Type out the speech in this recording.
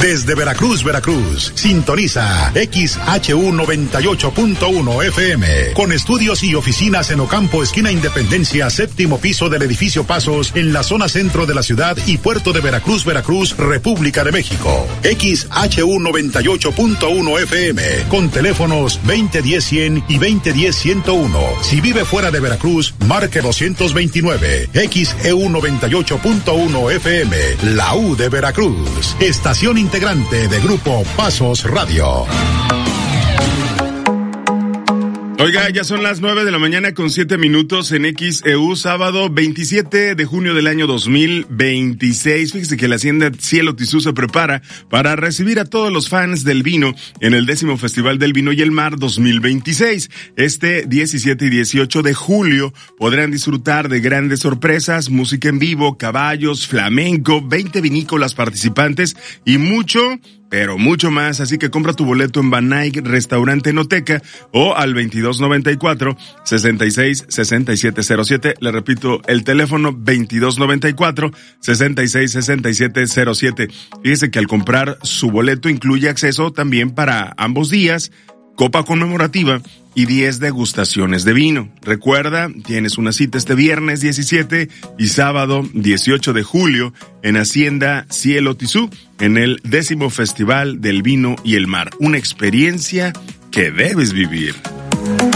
Desde Veracruz, Veracruz, sintoniza XHU 98.1 FM, con estudios y oficinas en Ocampo, esquina Independencia, séptimo piso del edificio Pasos, en la zona centro de la ciudad y puerto de Veracruz, Veracruz, República de México. XHU 98.1 FM, con teléfonos 2010-100 y 2010-101. Si vive fuera de Veracruz, marque 229. XEU 98.1 FM, la U de Veracruz, estación integrante de Grupo Pasos Radio. Oiga, ya son las 9 de la mañana con 7 minutos en XEU, sábado 27 de junio del año 2026. Fíjese que la Hacienda Cielo Tizú se prepara para recibir a todos los fans del vino en el 10º Festival del Vino y el Mar 2026. Este 17 y 18 de julio podrán disfrutar de grandes sorpresas, música en vivo, caballos, flamenco, 20 vinícolas participantes y mucho, pero mucho más. Así que compra tu boleto en Banay Restaurante Enoteca o al 2294-666707. Le repito, el teléfono 2294-666707. Fíjese que al comprar su boleto incluye acceso también para ambos días, copa conmemorativa y 10 degustaciones de vino. Recuerda, tienes una cita este viernes 17 y sábado 18 de julio en Hacienda Cielo Tizú, en el 10º Festival del Vino y el Mar. Una experiencia que debes vivir.